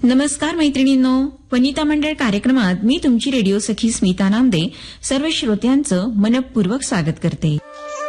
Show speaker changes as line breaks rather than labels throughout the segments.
नमस्कार मैत्रिणींनो, वनिता मंडळ कार्यक्रमात मी तुमची रेडिओ सखी स्मिता नामदे सर्व श्रोत्यांचं मनपूर्वक स्वागत करते.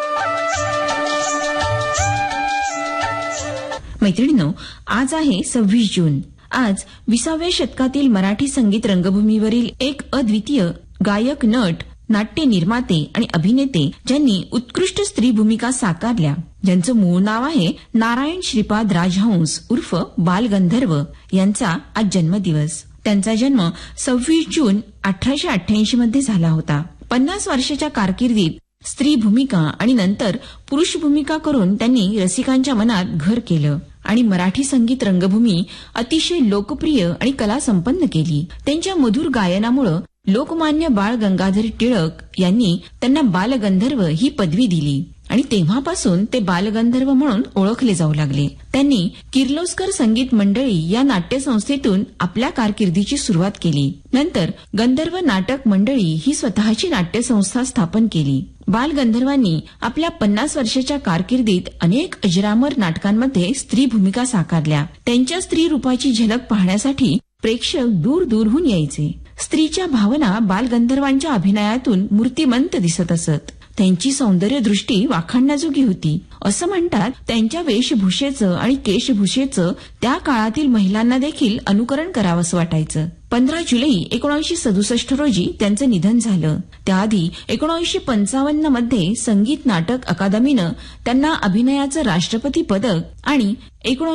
मैत्रिणींनो, आज आहे 26 जून. आज 20व्या शतकातील मराठी संगीत रंगभूमीवरील एक अद्वितीय गायक, नट, नाट्य निर्माते आणि अभिनेते ज्यांनी उत्कृष्ट स्त्री भूमिका साकारल्या, ज्यांचं मूळ नाव आहे नारायण श्रीपाद राजहंस उर्फ बालगंधर्व, यांचा आज जन्मदिवस. त्यांचा जन्म 26 जून 1888 मध्ये झाला होता. 50 वर्षाच्या कारकिर्दीत स्त्री भूमिका आणि नंतर पुरुष भूमिका करून त्यांनी रसिकांच्या मनात घर केलं आणि मराठी संगीत रंगभूमी अतिशय लोकप्रिय आणि कलासंपन्न केली. त्यांच्या मधुर गायनामुळे लोकमान्य बाळ गंगाधर टिळक यांनी त्यांना बालगंधर्व ही पदवी दिली आणि तेव्हापासून ते बालगंधर्व म्हणून ओळखले जाऊ लागले. त्यांनी किर्लोस्कर संगीत मंडळी या नाट्यसंस्थेतून आपल्या कारकिर्दीची सुरुवात केली. नंतर गंधर्व नाटक मंडळी ही स्वतःची नाट्यसंस्था स्थापन केली. बालगंधर्वांनी आपल्या 50 वर्षाच्या कारकिर्दीत अनेक अजरामर नाटकांमध्ये स्त्री भूमिका साकारल्या. त्यांच्या स्त्री रूपाची झलक पाहण्यासाठी प्रेक्षक दूर दूरहून यायचे. स्त्रीच्या भावना बालगंधर्वांच्या अभिनयातून मूर्तिमंत दिसत असत. त्यांची सौंदर्य दृष्टी वाखाणण्याजोगी होती. असं म्हणतात, त्यांच्या वेशभूषेचं आणि केशभूषेचं त्या काळातील महिलांना देखील अनुकरण करावंसं वाटायचं. 15 जुलै 1967 रोजी त्यांचं निधन झालं. त्याआधी 1955 मध्ये संगीत नाटक अकादमीनं त्यांना अभिनयाचं राष्ट्रपती पदक आणि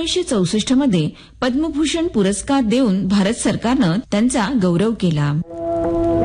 1964 मध्ये पद्मभूषण पुरस्कार देऊन भारत सरकारनं त्यांचा गौरव केला.